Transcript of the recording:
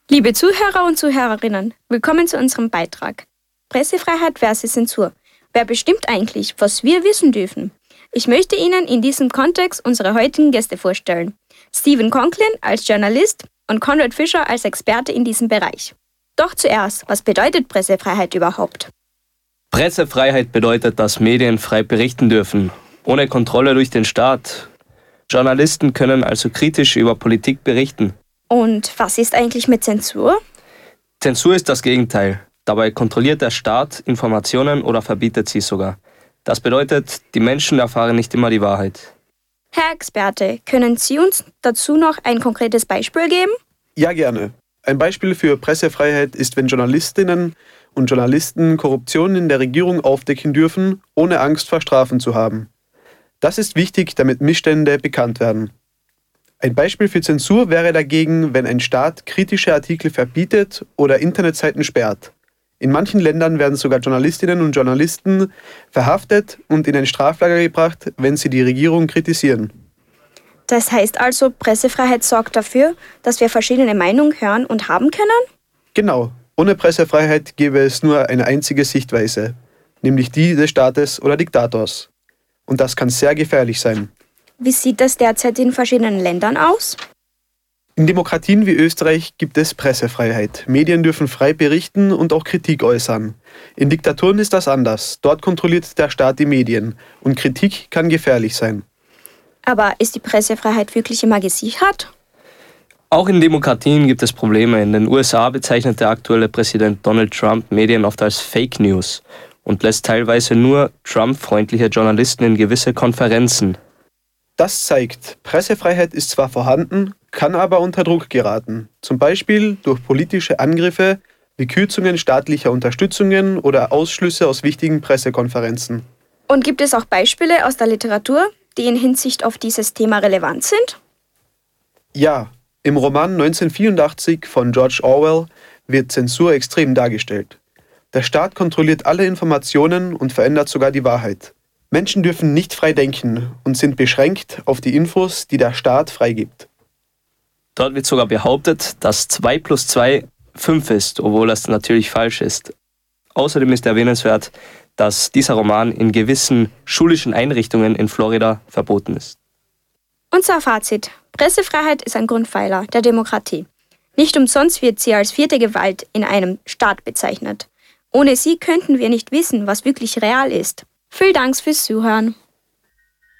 Liebe Zuhörer und Zuhörerinnen, willkommen zu unserem Beitrag. Pressefreiheit versus Zensur. Wer bestimmt eigentlich, was wir wissen dürfen? Ich möchte Ihnen in diesem Kontext unsere heutigen Gäste vorstellen. Stephen Conklin als Journalist und Konrad Fischer als Experte in diesem Bereich. Doch zuerst, was bedeutet Pressefreiheit überhaupt? Pressefreiheit bedeutet, dass Medien frei berichten dürfen, ohne Kontrolle durch den Staat. Journalisten können also kritisch über Politik berichten. Und was ist eigentlich mit Zensur? Zensur ist das Gegenteil. Dabei kontrolliert der Staat Informationen oder verbietet sie sogar. Das bedeutet, die Menschen erfahren nicht immer die Wahrheit. Herr Experte, können Sie uns dazu noch ein konkretes Beispiel geben? Ja, gerne. Ein Beispiel für Pressefreiheit ist, wenn Journalistinnen und Journalisten Korruption in der Regierung aufdecken dürfen, ohne Angst vor Strafen zu haben. Das ist wichtig, damit Missstände bekannt werden. Ein Beispiel für Zensur wäre dagegen, wenn ein Staat kritische Artikel verbietet oder Internetseiten sperrt. In manchen Ländern werden sogar Journalistinnen und Journalisten verhaftet und in ein Straflager gebracht, wenn sie die Regierung kritisieren. Das heißt also, Pressefreiheit sorgt dafür, dass wir verschiedene Meinungen hören und haben können? Genau, ohne Pressefreiheit gäbe es nur eine einzige Sichtweise, nämlich die des Staates oder Diktators. Und das kann sehr gefährlich sein. Wie sieht das derzeit in verschiedenen Ländern aus? In Demokratien wie Österreich gibt es Pressefreiheit. Medien dürfen frei berichten und auch Kritik äußern. In Diktaturen ist das anders. Dort kontrolliert der Staat die Medien und Kritik kann gefährlich sein. Aber ist die Pressefreiheit wirklich immer gesichert? Auch in Demokratien gibt es Probleme. In den USA bezeichnet der aktuelle Präsident Donald Trump Medien oft als Fake News und lässt teilweise nur Trump-freundliche Journalisten in gewisse Konferenzen. Das zeigt, Pressefreiheit ist zwar vorhanden, kann aber unter Druck geraten. Zum Beispiel durch politische Angriffe wie Kürzungen staatlicher Unterstützungen oder Ausschlüsse aus wichtigen Pressekonferenzen. Und gibt es auch Beispiele aus der Literatur, die in Hinsicht auf dieses Thema relevant sind? Ja, im Roman 1984 von George Orwell wird Zensur extrem dargestellt. Der Staat kontrolliert alle Informationen und verändert sogar die Wahrheit. Menschen dürfen nicht frei denken und sind beschränkt auf die Infos, die der Staat freigibt. Dort wird sogar behauptet, dass 2 + 2 5 ist, obwohl das natürlich falsch ist. Außerdem ist erwähnenswert, dass dieser Roman in gewissen schulischen Einrichtungen in Florida verboten ist. Unser Fazit: Pressefreiheit ist ein Grundpfeiler der Demokratie. Nicht umsonst wird sie als vierte Gewalt in einem Staat bezeichnet. Ohne sie könnten wir nicht wissen, was wirklich real ist. Vielen Dank fürs Zuhören.